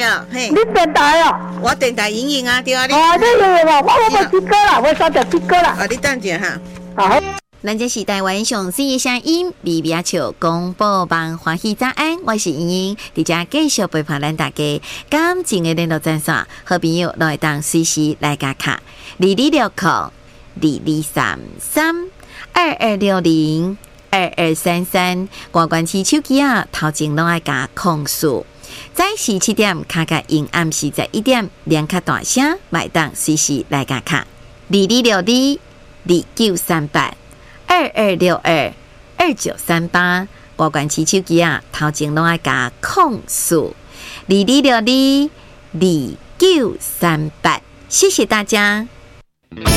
啊，嘿， 你电台哦？ 我电台莹莹啊，对啊，你你有无？我无听歌啦，我三条听歌啦。 啊，你等一下哈。 好。 咱这是台湾上水的声音，微微笑广播网欢喜早安，我是莹莹，伫遮继续陪伴咱大家。感情的联络专线，好朋友都会当随时来加卡2260223322602233，关关起手机啊，头前拢爱加控诉。早时7点，卡卡因暗时11点，连卡大声，买当随时来加卡2262293822622938，关关起手机啊，头前拢爱加控诉22622938，谢谢大家。